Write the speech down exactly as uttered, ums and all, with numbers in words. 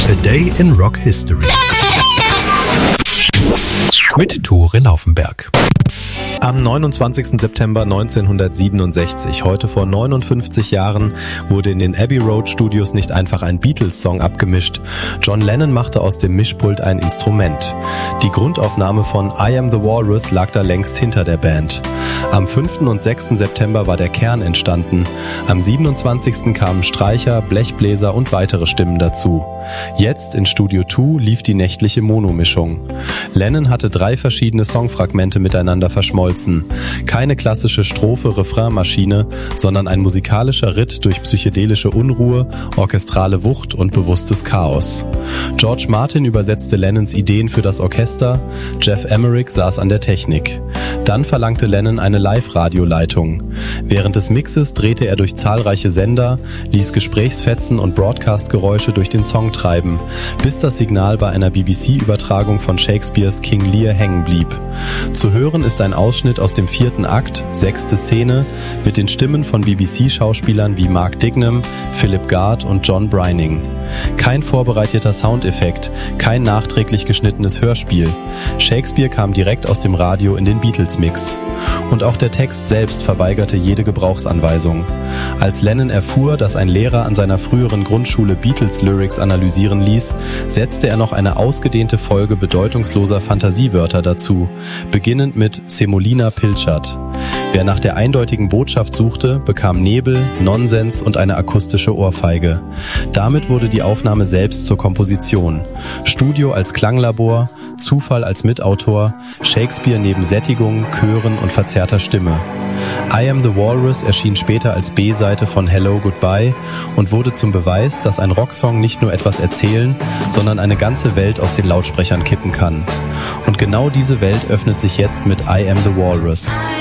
A Day in Rock History mit Tore Laufenberg. Am neunundzwanzigsten September neunzehnhundertsiebenundsechzig, heute vor neunundfünfzig Jahren, wurde in den Abbey Road Studios nicht einfach ein Beatles-Song abgemischt. John Lennon machte aus dem Mischpult ein Instrument. Die Grundaufnahme von I Am the Walrus lag da längst hinter der Band. Am fünften und sechsten September war der Kern entstanden. Am siebenundzwanzigsten kamen Streicher, Blechbläser und weitere Stimmen dazu. Jetzt in Studio zwei lief die nächtliche Monomischung. Lennon hatte drei verschiedene Songfragmente miteinander verschmolzen. Keine klassische Strophe-Refrain-Maschine, sondern ein musikalischer Ritt durch psychedelische Unruhe, orchestrale Wucht und bewusstes Chaos. George Martin übersetzte Lennons Ideen für das Orchester, Jeff Emerick saß an der Technik. Dann verlangte Lennon eine Live-Radioleitung. Während des Mixes drehte er durch zahlreiche Sender, ließ Gesprächsfetzen und Broadcast-Geräusche durch den Song treiben, bis das Signal bei einer B B C-Übertragung von Shakespeares King Lear hängen blieb. Zu hören ist ein Ausschnitt aus dem vierten Akt, sechste Szene, mit den Stimmen von B B C-Schauspielern wie Mark Dignam, Philip Gard und John Brining. Kein vorbereiteter Soundeffekt, kein nachträglich geschnittenes Hörspiel. Shakespeare kam direkt aus dem Radio in den Beatles-Mix. Und auch der Text selbst verweigerte jede Gebrauchsanweisung. Als Lennon erfuhr, dass ein Lehrer an seiner früheren Grundschule Beatles-Lyrics analysieren ließ, setzte er noch eine ausgedehnte Folge bedeutungsloser Fantasiewörter dazu, beginnend mit Semolina Pilchert. Wer nach der eindeutigen Botschaft suchte, bekam Nebel, Nonsens und eine akustische Ohrfeige. Damit wurde die Aufnahme selbst zur Komposition. Studio als Klanglabor, Zufall als Mitautor, Shakespeare neben Sättigung, Chören und verzerrter Stimme. I Am the Walrus erschien später als B-Seite von Hello Goodbye und wurde zum Beweis, dass ein Rocksong nicht nur etwas erzählen, sondern eine ganze Welt aus den Lautsprechern kippen kann. Und genau diese Welt öffnet sich jetzt mit I Am the Walrus.